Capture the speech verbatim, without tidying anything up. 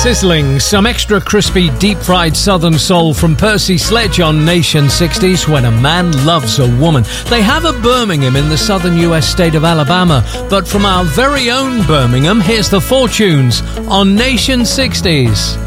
Sizzling, some extra crispy deep-fried southern soul from Percy Sledge on Nation sixties, When a Man Loves a Woman. They have a Birmingham in the southern U S state of Alabama, but from our very own Birmingham, here's the Fortunes on Nation sixties.